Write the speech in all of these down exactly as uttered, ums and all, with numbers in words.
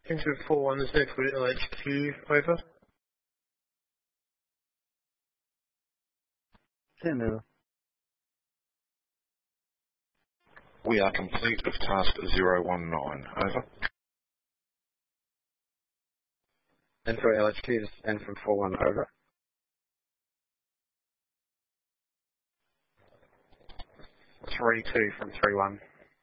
Into four one, this is for L H Q, over. ten over. We are complete with task zero one nine, over. And for L H Q, this is N from four one, over. three two from three one.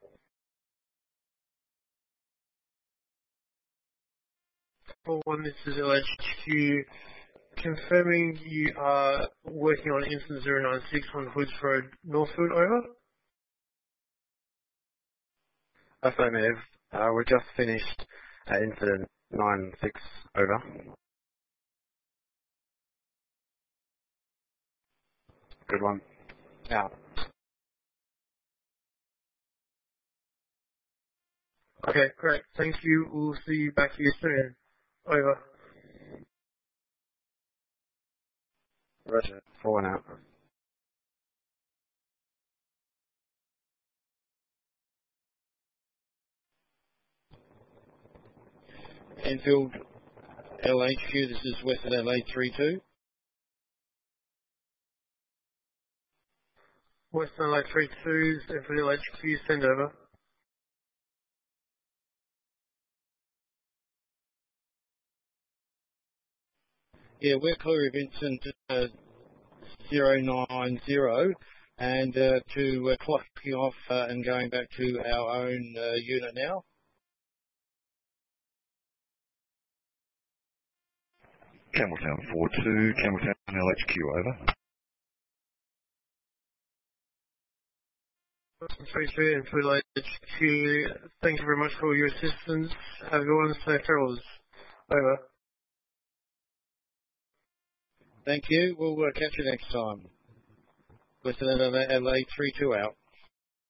four one, this is L H Q. Confirming you are working on incident zero nine six on Hoods Road, Northfield, over. Affirmative. Uh, we just finished uh, incident nine six, over. Good one. Out. Okay, great. Thank you. We'll see you back here soon. Over. Roger. four one out. Enfield, L H Q, this is Western L A three two. Western L A three two, Enfield L H Q, send over. Yeah, we're clear of incident uh, zero nine zero and uh, to uh, clocking off uh, and going back to our own uh, unit now. Campbelltown four two, Campbelltown L H Q, over. three two, Enfield L H Q, thank you very much for your assistance. Have a good one, safe travels. Over. Thank you. We'll uh, catch you next time. Western L A three two out.